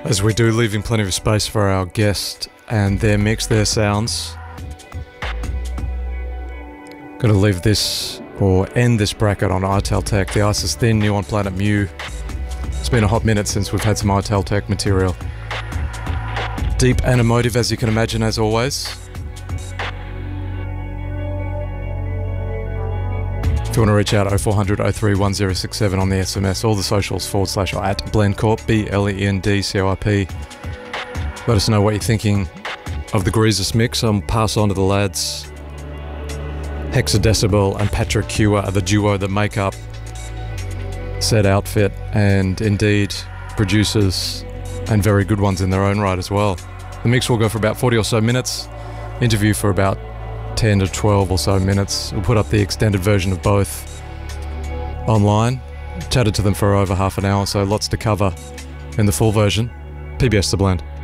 As we do, leaving plenty of space for our guest and their mix, their sounds. Going to leave this, or end this bracket on ITEL Tech, The Ice is Thin, new on Planet Mu. It's been a hot minute since we've had some ITEL Tech material. Deep and emotive, as you can imagine, as always. If you want to reach out, 0400 03 1067 on the SMS, all the socials / or at Blendcorp, BLENDCORP. Let us know what you're thinking of the Greasus mix. I'll pass on to the lads. Hexadecibel and Patrick Hewer are the duo that make up said outfit, and indeed producers and very good ones in their own right as well. The mix will go for about 40 or so minutes, interview for about 10 to 12 or so minutes. We'll put up the extended version of both online. Chatted to them for over half an hour, so lots to cover in the full version. PBS The Blend.